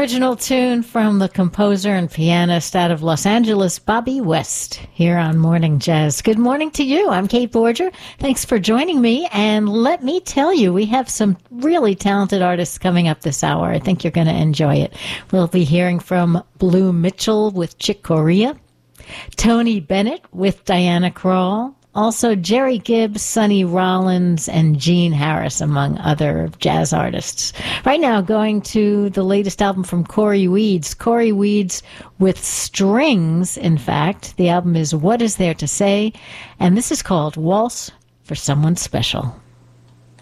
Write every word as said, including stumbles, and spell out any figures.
original tune from the composer and pianist out of Los Angeles, Bobby West, here on Morning Jazz. Good morning to you. I'm Kate Borger. Thanks for joining me. And let me tell you, we have some really talented artists coming up this hour. I think you're going to enjoy it. We'll be hearing from Blue Mitchell with Chick Corea, Tony Bennett with Diana Krall, also Jerry Gibbs, Sonny Rollins, and Gene Harris, among other jazz artists. Right now, going to the latest album from Corey Weeds. Corey Weeds with strings, in fact. The album is What Is There to Say? And this is called Waltz for Someone Special.